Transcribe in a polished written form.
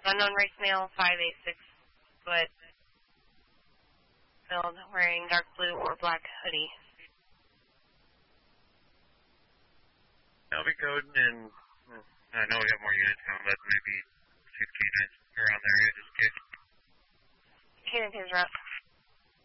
Unknown race male, 5'8", 6 foot, build, wearing dark blue or black hoodie. I'll be coding, and I know we got more units coming, but maybe 6 canines around there, just in case. Canine teams are up.